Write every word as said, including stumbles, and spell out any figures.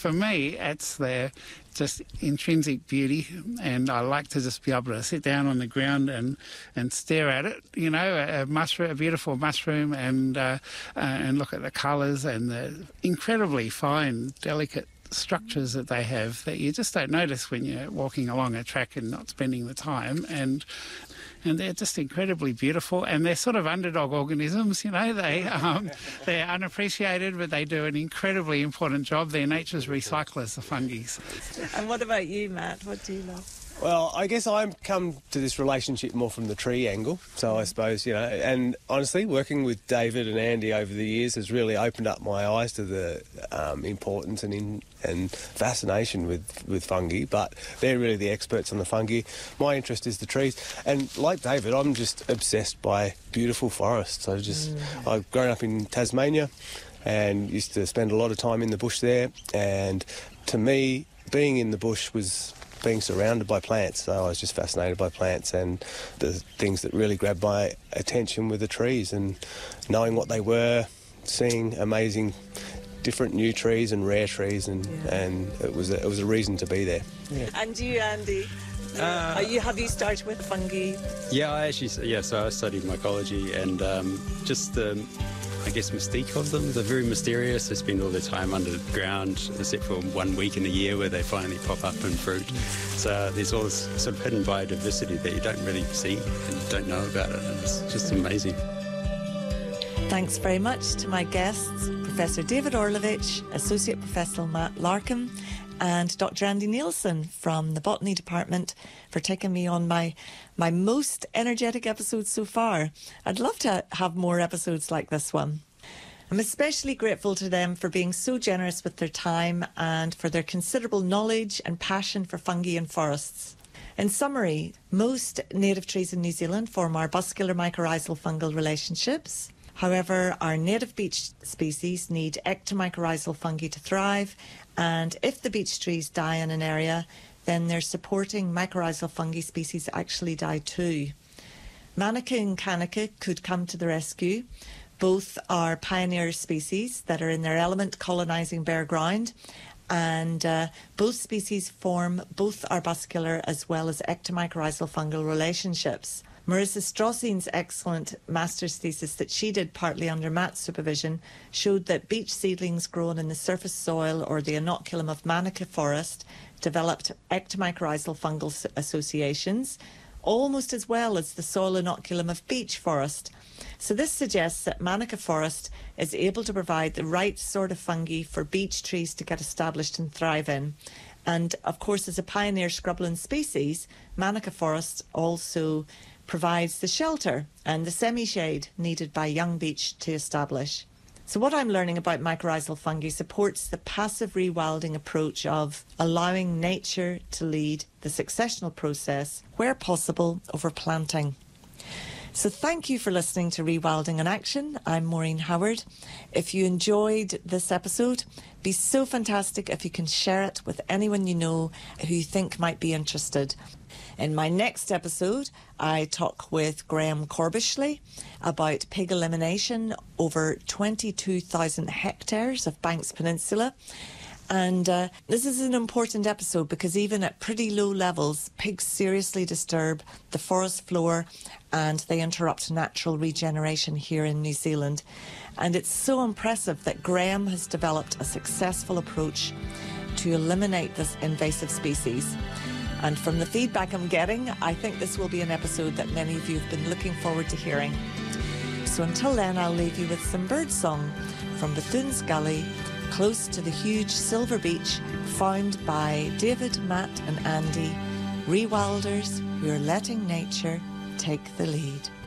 for me, it's the just intrinsic beauty, and I like to just be able to sit down on the ground and, and stare at it, you know, a, mushroom, a beautiful mushroom, and uh, uh, and look at the colours and the incredibly fine, delicate structures that they have that you just don't notice when you're walking along a track and not spending the time. And and they're just incredibly beautiful, and they're sort of underdog organisms, you know. They, um, they're unappreciated, but they do an incredibly important job. They're nature's recyclers, the fungi. And what about you, Matt? What do you love? Well, I guess I've come to this relationship more from the tree angle, so I suppose, you know, and honestly, working with David and Andy over the years has really opened up my eyes to the um, importance and in, and fascination with, with fungi, but they're really the experts on the fungi. My interest is the trees, and like David, I'm just obsessed by beautiful forests. I just, mm. I've grown up in Tasmania and used to spend a lot of time in the bush there, and to me, being in the bush was being surrounded by plants, so I was just fascinated by plants, and the things that really grabbed my attention were the trees, and knowing what they were, seeing amazing different new trees and rare trees, and, yeah. and it was a, it was a reason to be there. Yeah. And you, Andy, uh, are you, have you started with fungi? Yeah, I actually, yeah, so I studied mycology, and um, just the, I guess, mystique of them. They're very mysterious. They spend all their time underground, except for one week in a year where they finally pop up in fruit. So there's all this sort of hidden biodiversity that you don't really see and don't know about it. And it's just amazing. Thanks very much to my guests, Professor David Orlovich, Associate Professor Matt Larkham, and Doctor Andy Nielsen from the Botany Department for taking me on my my most energetic episode so far. I'd love to have more episodes like this one. I'm especially grateful to them for being so generous with their time and for their considerable knowledge and passion for fungi and forests. In summary, most native trees in New Zealand form arbuscular mycorrhizal fungal relationships. However, our native beech species need ectomycorrhizal fungi to thrive, and if the beech trees die in an area, then their supporting mycorrhizal fungi species actually die too. Manuka and Kanuka could come to the rescue. Both are pioneer species that are in their element colonising bare ground, and uh, both species form both arbuscular as well as ectomycorrhizal fungal relationships. Marissa Straussine's excellent master's thesis that she did partly under Matt's supervision showed that beech seedlings grown in the surface soil or the inoculum of Manuka forest developed ectomycorrhizal fungal associations almost as well as the soil inoculum of beech forest. So this suggests that Manuka forest is able to provide the right sort of fungi for beech trees to get established and thrive in. And of course, as a pioneer scrubland species, Manuka forest also provides the shelter and the semi-shade needed by young beech to establish. So what I'm learning about mycorrhizal fungi supports the passive rewilding approach of allowing nature to lead the successional process, where possible, over planting. So thank you for listening to Rewilding in Action. I'm Maureen Howard. If you enjoyed this episode, be so fantastic if you can share it with anyone you know who you think might be interested. In my next episode, I talk with Graham Corbishley about pig elimination over twenty-two thousand hectares of Banks Peninsula. And uh, this is an important episode because even at pretty low levels, pigs seriously disturb the forest floor and they interrupt natural regeneration here in New Zealand. And it's so impressive that Graham has developed a successful approach to eliminate this invasive species. And from the feedback I'm getting, I think this will be an episode that many of you have been looking forward to hearing. So until then, I'll leave you with some birdsong from Bethune's Gully, close to the huge silver beech found by David, Matt and Andy, rewilders who are letting nature take the lead.